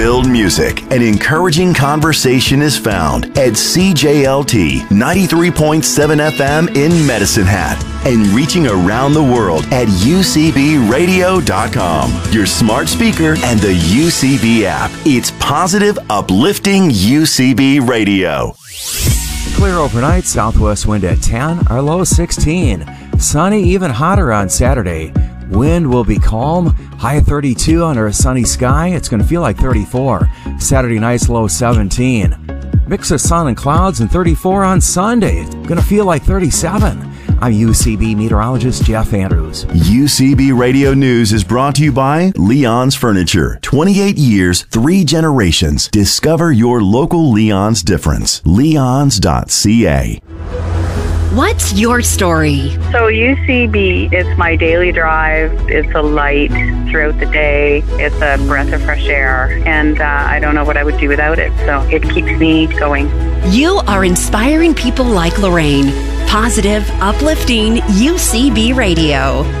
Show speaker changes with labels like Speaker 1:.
Speaker 1: fun-filled music and encouraging conversation is found at CJLT 93.7 FM in Medicine Hat and reaching around the world at UCBradio.com, your smart speaker, and the UCB app. It's positive, uplifting UCB Radio.
Speaker 2: Clear overnight, southwest wind at 10, our low 16. Sunny, even hotter on Saturday. Wind will be calm, high 32 under a sunny sky. It's going to feel like 34. Saturday night's low 17. Mix of sun and clouds and 34 on Sunday. It's going to feel like 37. I'm UCB meteorologist Jeff Andrews.
Speaker 1: UCB Radio News is brought to you by Leon's Furniture. 28 years, 3 generations. Discover your local Leon's difference. Leons.ca.
Speaker 3: What's your story?
Speaker 4: So UCB, it's my daily drive. It's a light throughout the day. It's a breath of fresh air. And I don't know what I would do without it. So it keeps me going.
Speaker 3: You are inspiring people like Lorraine. Positive, uplifting UCB Radio.